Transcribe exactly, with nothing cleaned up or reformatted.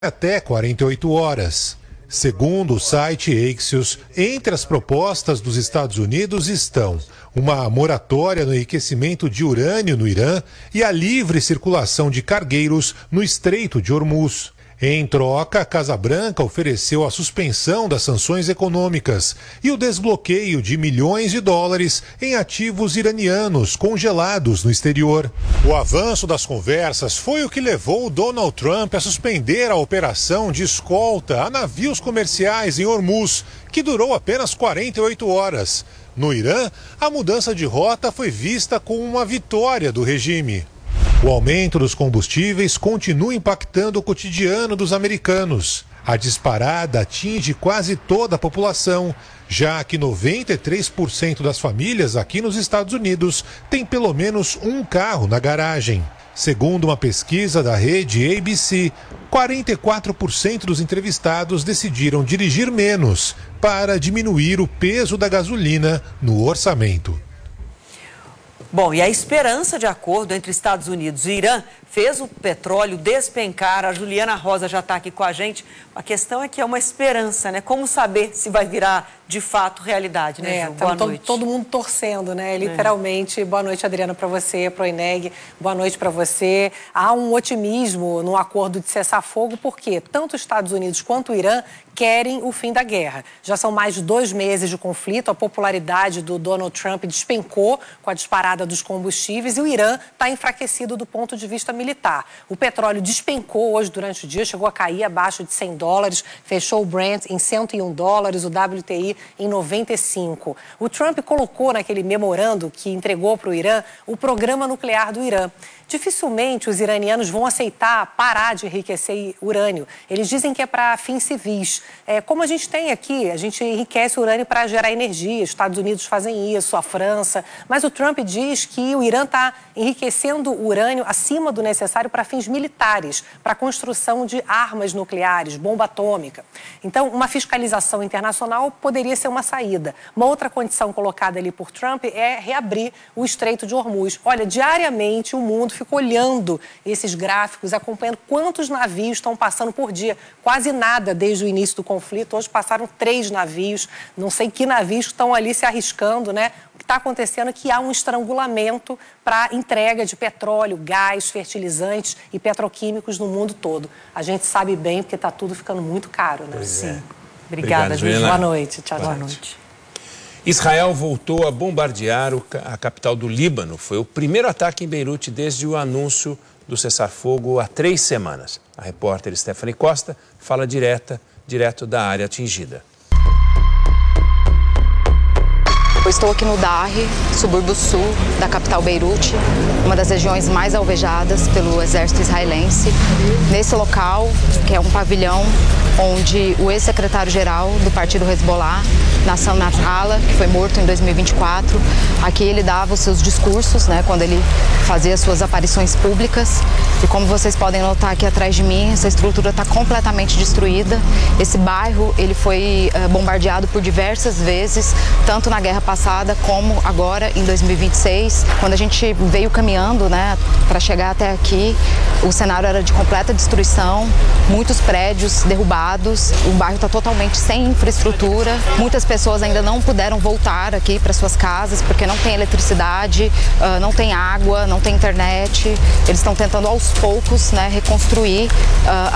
até quarenta e oito horas. Segundo o site Axios, entre as propostas dos Estados Unidos estão uma moratória no enriquecimento de urânio no Irã e a livre circulação de cargueiros no Estreito de Hormuz. Em troca, a Casa Branca ofereceu a suspensão das sanções econômicas e o desbloqueio de milhões de dólares em ativos iranianos congelados no exterior. O avanço das conversas foi o que levou Donald Trump a suspender a operação de escolta a navios comerciais em Hormuz, que durou apenas quarenta e oito horas. No Irã, a mudança de rota foi vista como uma vitória do regime. O aumento dos combustíveis continua impactando o cotidiano dos americanos. A disparada atinge quase toda a população, já que noventa e três por cento das famílias aqui nos Estados Unidos têm pelo menos um carro na garagem. Segundo uma pesquisa da rede A B C, quarenta e quatro por cento dos entrevistados decidiram dirigir menos para diminuir o peso da gasolina no orçamento. Bom, e a esperança de acordo entre Estados Unidos e Irã fez o petróleo despencar. A Juliana Rosa já está aqui com a gente. A questão é que é uma esperança, né? Como saber se vai virar de fato realidade, né, é, Ju? Boa todo, noite. Todo mundo torcendo, né? Literalmente. É. Boa noite, Adriana, para você, para o Ineg. Boa noite para você. Há um otimismo no acordo de cessar-fogo, porque tanto os Estados Unidos quanto o Irã querem o fim da guerra. Já são mais de dois meses de conflito, a popularidade do Donald Trump despencou com a disparada dos combustíveis e o Irã está enfraquecido do ponto de vista militar. O petróleo despencou hoje durante o dia, chegou a cair abaixo de cem dólares, fechou o Brent em cento e um dólares, o W T I em noventa e cinco. O Trump colocou naquele memorando que entregou para o Irã o programa nuclear do Irã. Dificilmente os iranianos vão aceitar parar de enriquecer urânio. Eles dizem que é para fins civis. É, como a gente tem aqui, a gente enriquece urânio para gerar energia. Os Estados Unidos fazem isso, a França. Mas o Trump diz que o Irã está enriquecendo urânio acima do necessário para fins militares, para a construção de armas nucleares, bomba atômica. Então, uma fiscalização internacional poderia ser uma saída. Uma outra condição colocada ali por Trump é reabrir o Estreito de Hormuz. Olha, diariamente o mundo fico olhando esses gráficos, acompanhando quantos navios estão passando por dia. Quase nada desde o início do conflito. Hoje passaram três navios, não sei que navios estão ali se arriscando, né? O que está acontecendo é que há um estrangulamento para entrega de petróleo, gás, fertilizantes e petroquímicos no mundo todo. A gente sabe bem porque está tudo ficando muito caro, né? Pois Sim. é. Obrigada, Ju. Boa noite. Tchau, Boa tchau. noite. Israel voltou a bombardear a capital do Líbano. Foi o primeiro ataque em Beirute desde o anúncio do cessar-fogo há três semanas. A repórter Stephanie Costa fala direta, direto da área atingida. Eu estou aqui no Darre, subúrbio sul da capital Beirute, uma das regiões mais alvejadas pelo exército israelense. Nesse local, que é um pavilhão onde o ex-secretário-geral do partido Hezbollah, Nassim Nasrallah, que foi morto em dois mil e vinte e quatro, aqui ele dava os seus discursos, né, quando ele fazia suas aparições públicas. E como vocês podem notar aqui atrás de mim, essa estrutura está completamente destruída. Esse bairro ele foi uh, bombardeado por diversas vezes, tanto na guerra passada como agora em dois mil e vinte e seis. Quando a gente veio caminhando, né, para chegar até aqui, o cenário era de completa destruição, muitos prédios derrubados, o bairro está totalmente sem infraestrutura. Muitas pessoas ainda não puderam voltar aqui para suas casas porque não tem eletricidade, uh, não tem água, não tem internet. Eles estão tentando aos poucos, né, reconstruir uh,